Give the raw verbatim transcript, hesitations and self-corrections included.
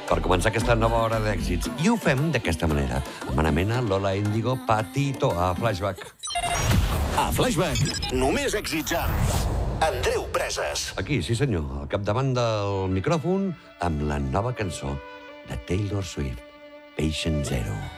per començar aquesta nova hora d'èxits. I ho fem d'aquesta manera. Manamena, Lola Índigo, Patito a Flashback. A Flashback, només èxits amb Andreu Preses. Aquí, sí senyor, al capdavant del micròfon, amb la nova cançó de Taylor Swift, Patient Zero.